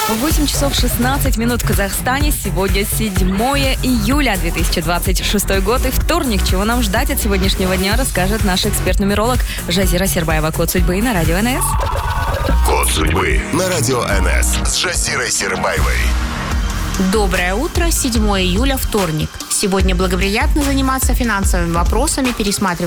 8 часов 16 минут в Казахстане. Сегодня 7 июля 2026 год и вторник. Чего нам ждать от сегодняшнего дня, расскажет наш эксперт-нумеролог Жазира Сербаева. Код судьбы на Радио НС. Код судьбы на Радио НС с Жазирой Сербаевой. Доброе утро, 7 июля, вторник. Сегодня благоприятно заниматься финансовыми вопросами, пересматривать